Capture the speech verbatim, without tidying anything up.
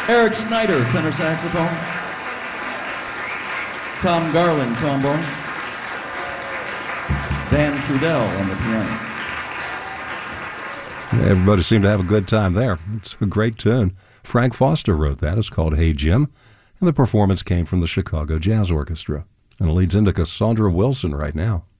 Eric Snyder, tenor saxophone. Tom Garland, trombone. Dan Trudell on the piano. Everybody seemed to have a good time there. It's a great tune. Frank Foster wrote that. It's called Hey Jim. And the performance came from the Chicago Jazz Orchestra. And it leads into Cassandra Wilson right now.